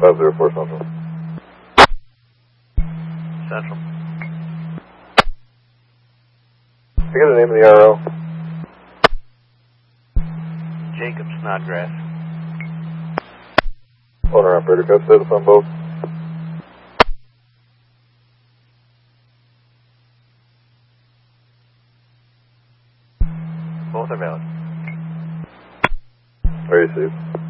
504 Central. Central. Can I get the name of the RO? Jacob Snodgrass. Owner operator, cut status on both. Both are valid. Where you see?